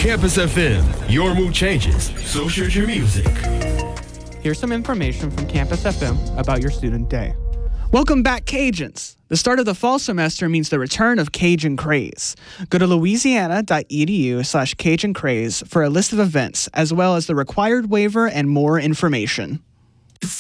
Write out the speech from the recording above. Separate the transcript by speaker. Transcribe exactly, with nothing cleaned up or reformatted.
Speaker 1: Campus F M, your mood changes, so should your music.
Speaker 2: Here's some information from Campus F M about your student day.
Speaker 3: Welcome back, Cajuns. The start of the fall semester means the return of Cajun Craze. Go to louisiana.edu slash Cajun Craze for a list of events, as well as the required waiver and more information.